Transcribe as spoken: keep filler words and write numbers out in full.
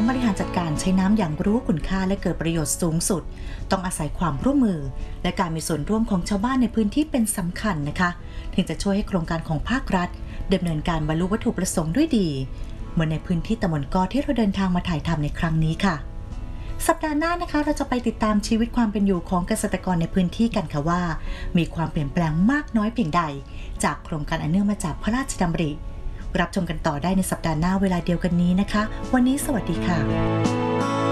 บริหารจัดการใช้น้ำอย่างรู้คุณค่าและเกิดประโยชน์สูงสุดต้องอาศัยความร่วมมือและการมีส่วนร่วมของชาวบ้านในพื้นที่เป็นสำคัญนะคะถึงจะช่วยให้โครงการของภาครัฐดำเนินการบรรลุวัตถุประสงค์ด้วยดีเหมือนในพื้นที่ตำบลกอที่เราเดินทางมาถ่ายทำในครั้งนี้ค่ะสัปดาห์หน้านะคะเราจะไปติดตามชีวิตความเป็นอยู่ของเกษตรกรในพื้นที่กันค่ะว่ามีความเปลี่ยนแปลงมากน้อยเพียงใดจากโครงการอันเนื่องมาจากพระราชดำริรับชมกันต่อได้ในสัปดาห์หน้าเวลาเดียวกันนี้นะคะวันนี้สวัสดีค่ะ